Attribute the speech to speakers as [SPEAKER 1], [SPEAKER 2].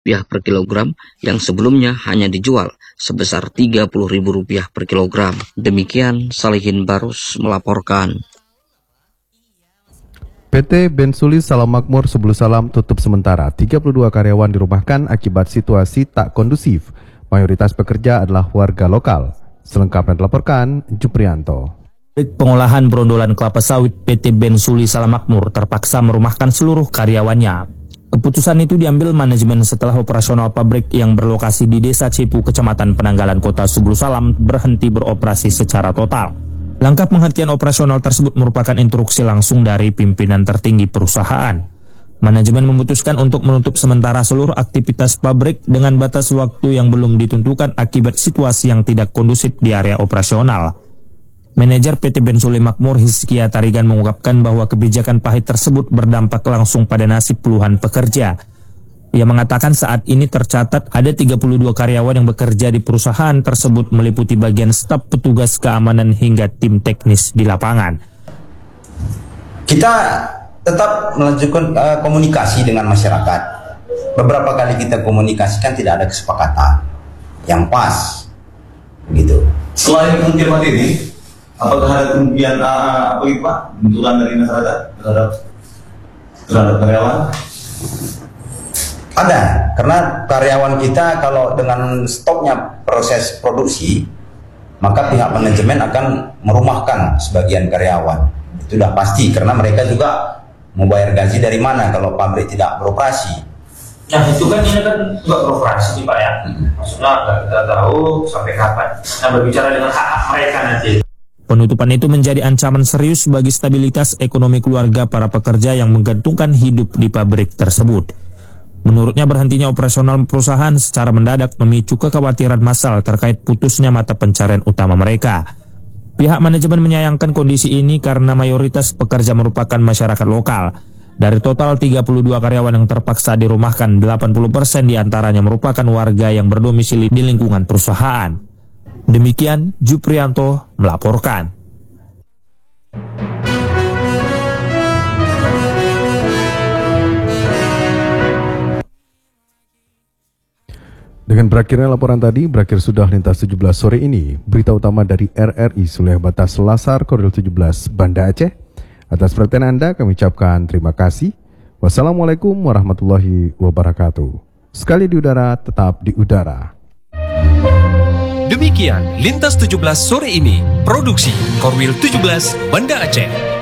[SPEAKER 1] per kilogram yang sebelumnya hanya dijual sebesar Rp30.000 per kilogram. Demikian Salihin Barus melaporkan.
[SPEAKER 2] PT Bensuli Salam Makmur Sebelu Salam tutup sementara. 32 karyawan dirumahkan akibat situasi tak kondusif. Mayoritas pekerja adalah warga lokal. Selengkapnya dilaporkan Juprianto.
[SPEAKER 3] Pengolahan berondolan kelapa sawit PT Bensuli Salam Makmur terpaksa merumahkan seluruh karyawannya. Keputusan itu diambil manajemen setelah operasional pabrik yang berlokasi di Desa Cipu, Kecamatan Penanggalan, Kota Sebelu Salam berhenti beroperasi secara total. Langkah penghentian operasional tersebut merupakan instruksi langsung dari pimpinan tertinggi perusahaan. Manajemen memutuskan untuk menutup sementara seluruh aktivitas pabrik dengan batas waktu yang belum ditentukan akibat situasi yang tidak kondusif di area operasional. Manajer PT Bensuli Makmur Hizkia Tarigan mengungkapkan bahwa kebijakan pahit tersebut berdampak langsung pada nasib puluhan pekerja. Ia mengatakan saat ini tercatat ada 32 karyawan yang bekerja di perusahaan tersebut meliputi bagian staf, petugas keamanan hingga tim teknis di lapangan.
[SPEAKER 4] Kita tetap melanjutkan komunikasi dengan masyarakat. Beberapa kali kita komunikasikan tidak ada kesepakatan yang pas, begitu.
[SPEAKER 5] Selain kemungkinan ini, apakah ada kemudian benturan dari masyarakat terhadap karyawan?
[SPEAKER 4] Ada, karena karyawan kita kalau dengan stopnya proses produksi, maka pihak manajemen akan merumahkan sebagian karyawan. Itu sudah pasti, karena mereka juga membayar gaji dari mana kalau pabrik tidak beroperasi.
[SPEAKER 6] Nah itu kan ini kan juga beroperasi Pak ya, maksudnya kita tahu sampai kapan. Nah berbicara dengan hak mereka nanti.
[SPEAKER 3] Penutupan itu menjadi ancaman serius bagi stabilitas ekonomi keluarga para pekerja yang menggantungkan hidup di pabrik tersebut. Menurutnya berhentinya operasional perusahaan secara mendadak memicu kekhawatiran massal terkait putusnya mata pencarian utama mereka. Pihak manajemen menyayangkan kondisi ini karena mayoritas pekerja merupakan masyarakat lokal. Dari total 32 karyawan yang terpaksa dirumahkan, 80% diantaranya merupakan warga yang berdomisili di lingkungan perusahaan. Demikian Juprianto melaporkan.
[SPEAKER 2] Dengan berakhirnya laporan tadi, berakhir sudah lintas 17 sore ini. Berita utama dari RRI Sulawesi Batas Selasar Koril 17 Banda Aceh. Atas perhatian Anda kami ucapkan terima kasih. Wassalamualaikum warahmatullahi wabarakatuh. Sekali di udara, tetap di udara.
[SPEAKER 7] Demikian Lintas 17 sore ini, produksi Korwil 17 Banda Aceh.